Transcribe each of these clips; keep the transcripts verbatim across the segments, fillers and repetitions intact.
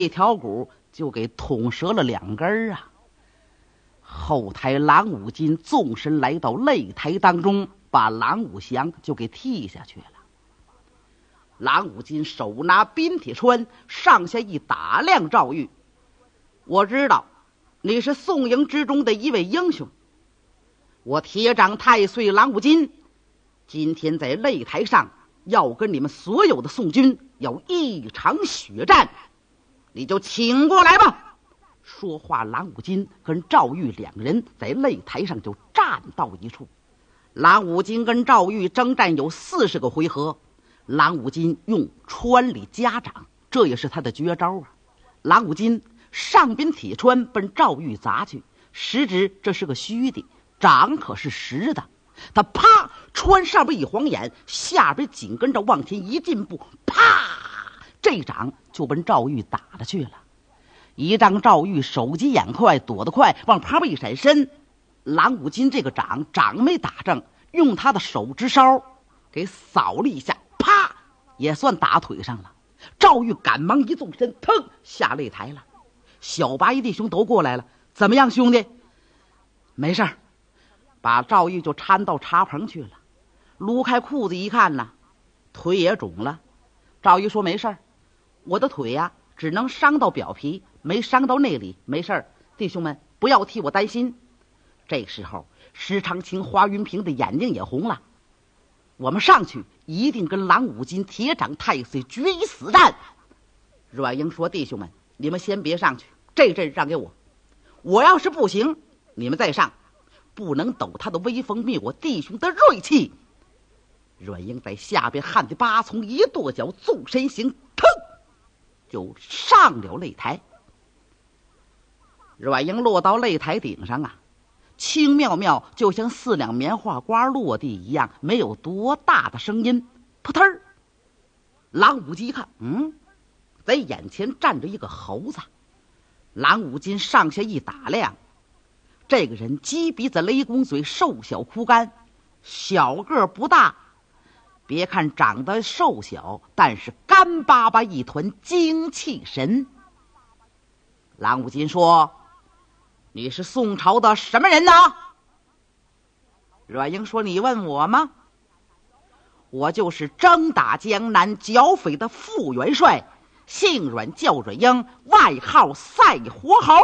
一条骨就给捅折了两根啊！后台郎武金纵身来到擂台当中，把郎武祥就给踢下去了。郎武金手拿冰铁穿，上下一打量赵玉，我知道你是宋营之中的一位英雄，我铁掌太岁郎武金今天在擂台上要跟你们所有的宋军有一场血战，你就请过来吧。说话，郎武金跟赵玉两个人在擂台上就站到一处。郎武金跟赵玉征战有四十个回合，郎武金用穿里夹掌，这也是他的绝招啊。郎武金上边铁穿奔赵玉砸去，实质这是个虚的，掌可是实的。他啪穿上边一晃眼，下边紧跟着往前一进步，啪这掌就奔赵玉打了去了。一仗赵玉手疾眼快，躲得快，往旁边一闪身，郎武金这个掌掌没打正，用他的手指梢给扫了一下，啪也算打腿上了。赵玉赶忙一纵身，腾下擂台了。小八一弟兄都过来了，怎么样兄弟？没事儿，把赵玉就搀到茶棚去了。撸开裤子一看呢，腿也肿了。赵玉说没事儿，我的腿呀、啊、只能伤到表皮，没伤到内里，没事儿，弟兄们不要替我担心。这时候石长青、华云平的眼睛也红了，我们上去一定跟郎武金铁掌太岁决一死战。阮英说弟兄们你们先别上去，这阵让给我，我要是不行你们再上，不能抖他的威风，灭我弟兄的锐气。阮英在下边旱地八从一跺脚，纵身行，腾就上了擂台。阮英落到擂台顶上啊，轻妙妙就像四两棉花瓜落地一样，没有多大的声音。扑腾儿，郎武金一看，嗯，在眼前站着一个猴子。郎武金上下一打量，这个人鸡鼻子雷公嘴，瘦小枯干，小个不大，别看长得瘦小，但是干巴巴一团精气神。郎武金说，你是宋朝的什么人呢？阮英说，你问我吗？我就是征打江南剿匪的副元帅，姓阮叫阮英，外号赛活猴。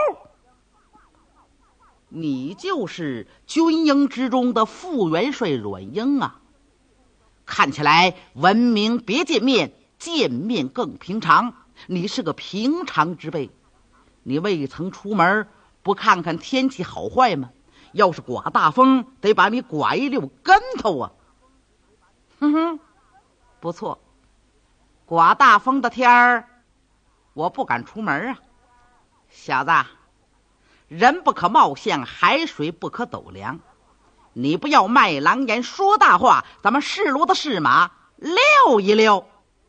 你就是军营之中的副元帅阮英啊，看起来闻名别见面，见面更平常，你是个平常之辈，你未曾出门不看看天气好坏吗？要是刮大风得把你刮一溜跟头啊。哼哼，不错，刮大风的天儿我不敢出门啊。小子，人不可貌相，海水不可斗量，你不要卖狼言说大话，咱们是骡子是马溜一溜。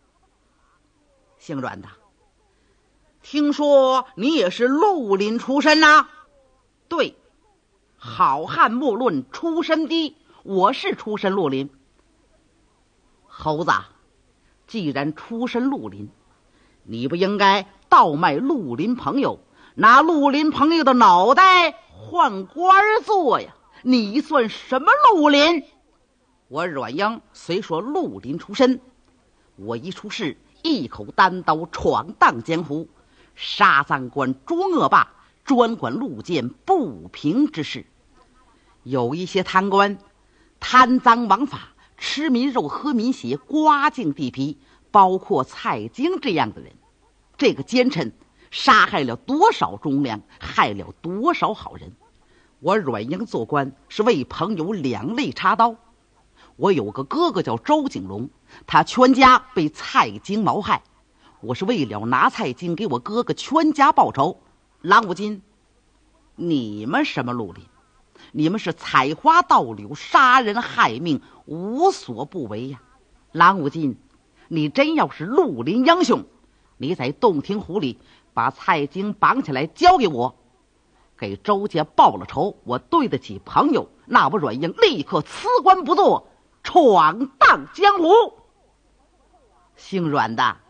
姓阮的，听说你也是绿林出身啊？对，好汉莫论出身低，我是出身绿林。猴子，既然出身绿林，你不应该倒卖绿林朋友，拿绿林朋友的脑袋换官做呀？你算什么绿林？我阮英虽说绿林出身，我一出世一口单刀闯荡江湖，杀赃官捉恶霸，专管路见不平之事。有一些贪官贪赃枉法，吃民肉喝民血，刮净地皮，包括蔡京这样的人，这个奸臣杀害了多少忠良，害了多少好人。我阮英做官是为朋友两肋插刀。我有个哥哥叫周景龙，他全家被蔡京谋害，我是为了拿蔡京给我哥哥全家报仇。郎武金，你们什么绿林？你们是采花盗柳，杀人害命，无所不为呀。郎武金，你真要是绿林英雄，你在洞庭湖里把蔡京绑起来交给我，给周家报了仇，我对得起朋友，那我阮英立刻辞官不做，闯荡江湖。姓阮的，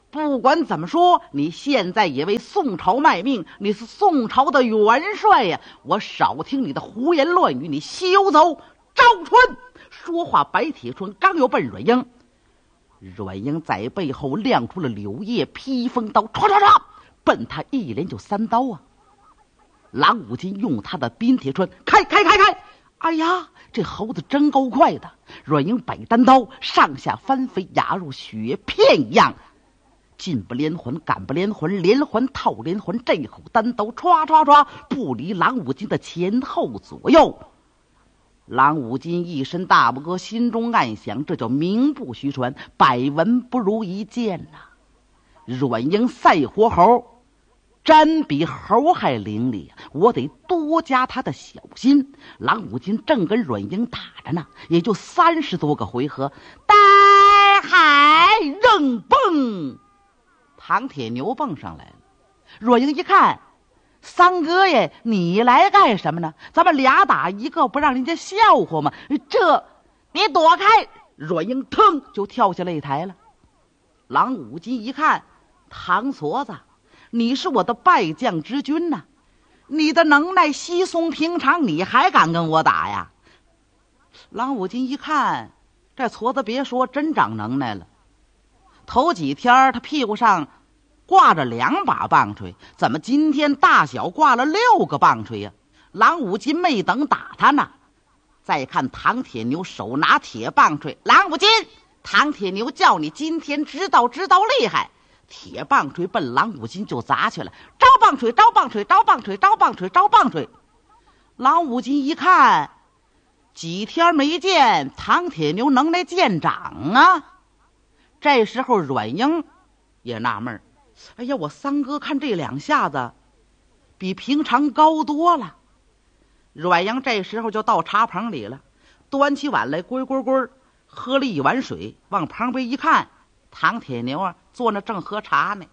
不管怎么说，你现在也为宋朝卖命，你是宋朝的元帅呀！我少听你的胡言乱语，你休走！赵春说话，白铁春刚要奔阮英，阮英在背后亮出了柳叶披风刀，唰唰唰，奔他一连就三刀啊！郎武金用他的冰铁春开开开开，哎呀，这猴子真够快的！阮英摆单刀，上下翻飞，压入雪片一样。进不连环，赶不连环，连环套连环，这口单刀唰唰唰，不离郎武金的前后左右。郎武金一身大脖，心中暗想，这叫名不虚传，百闻不如一见呐、啊。阮英赛活猴，真比猴还伶俐，我得多加他的小心。郎武金正跟阮英打着呢，也就三十多个回合，呆海扔蹦，唐铁牛蹦上来了。阮英一看，三哥爷，你来干什么呢？咱们俩打一个，不让人家笑话吗？这，你躲开！阮英腾就跳下擂台了。郎武金一看，唐矬子，你是我的败将之君呐、啊，你的能耐稀松平常，你还敢跟我打呀？郎武金一看，这矬子别说，真长能耐了。头几天他屁股上挂着两把棒槌，怎么今天大小挂了六个棒槌呀、啊？郎武金没等打他呢，再看唐铁牛手拿铁棒槌，郎武金，唐铁牛叫你今天知道知道厉害。铁棒槌奔郎武金就砸去了，招棒槌，招棒槌，招棒槌，招棒槌，招棒槌。郎武金一看，几天没见，唐铁牛能耐见长啊。这时候阮英也纳闷，哎呀，我三哥看这两下子比平常高多了。阮英这时候就到茶棚里了，端起碗来，咕咕咕喝了一碗水，往旁边一看，唐铁牛啊坐那正喝茶呢。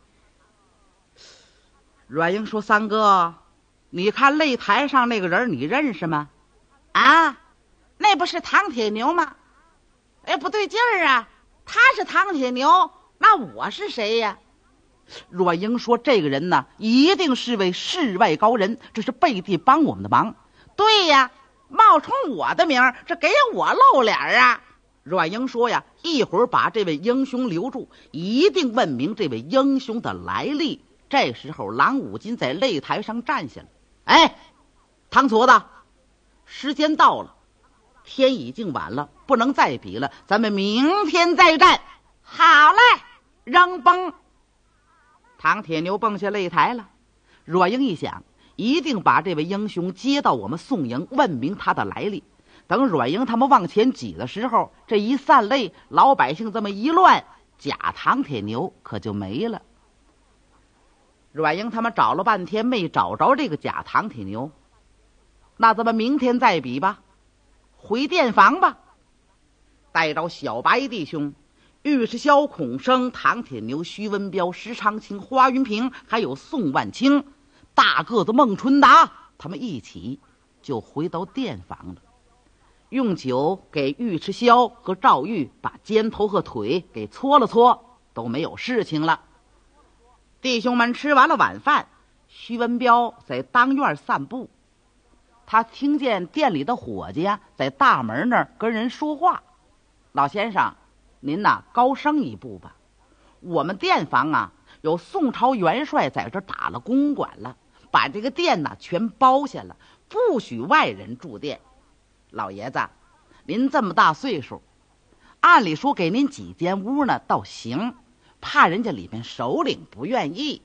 阮英说，三哥，你看擂台上那个人你认识吗？啊，那不是唐铁牛吗？哎，不对劲儿啊，他是唐铁牛，那我是谁呀？阮英说，这个人呢，一定是位世外高人，这是背地帮我们的忙。对呀，冒充我的名，这给我露脸啊。阮英说呀，一会儿把这位英雄留住，一定问明这位英雄的来历。这时候郎武金在擂台上站下了，哎，唐矬子，时间到了，天已经晚了，不能再比了，咱们明天再战。好嘞，扔蹦。唐铁牛蹦下擂台了。阮英一想，一定把这位英雄接到我们宋营，问明他的来历。等阮英他们往前挤的时候，这一散擂，老百姓这么一乱，假唐铁牛可就没了。阮英他们找了半天没找着这个假唐铁牛，那咱们明天再比吧，回店房吧。带着小白弟兄尉迟霄、孔生、唐铁牛、徐文彪、石长青、花云平，还有宋万清、大个子孟春达，他们一起就回到店房了。用酒给尉迟霄和赵玉把肩头和腿给搓了搓，都没有事情了。弟兄们吃完了晚饭，徐文彪在当院散步，他听见店里的伙计啊在大门那儿跟人说话，老先生，您呐高升一步吧，我们店房啊有宋朝元帅在这打了公馆了，把这个店呐全包下了，不许外人住店。老爷子，您这么大岁数，按理说给您几间屋呢倒行，怕人家里面首领不愿意。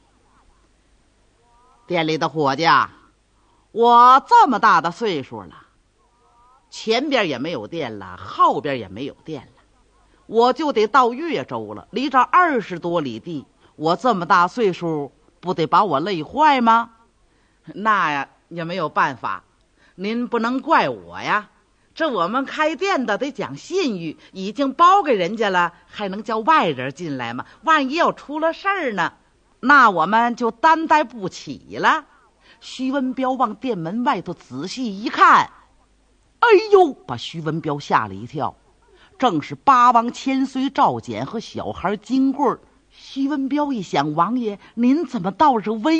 店里的伙计啊，我这么大的岁数了，前边也没有店了，后边也没有店了，我就得到越州了，离这二十多里地，我这么大岁数，不得把我累坏吗？那呀也没有办法，您不能怪我呀，这我们开店的得讲信誉，已经包给人家了，还能叫外人进来吗？万一要出了事儿呢，那我们就担待不起了。徐文彪往店门外头仔细一看，哎呦，把徐文彪吓了一跳，正是八王千岁赵简和小孩金贵徐文彪一想，王爷您怎么倒是威